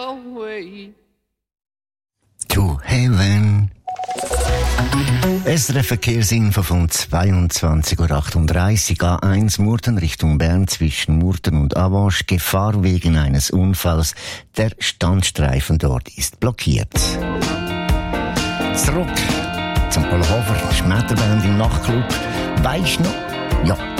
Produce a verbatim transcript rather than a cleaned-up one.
away to heaven. S R F Verkehrsinfo von zweiundzwanzig Uhr achtunddreißig. A eins Murten Richtung Bern zwischen Murten und Avenches. Gefahr wegen eines Unfalls. Der Standstreifen dort ist blockiert. Zurück zum Polahofer Schmetterband im Nachtclub. Weisst noch? Ja.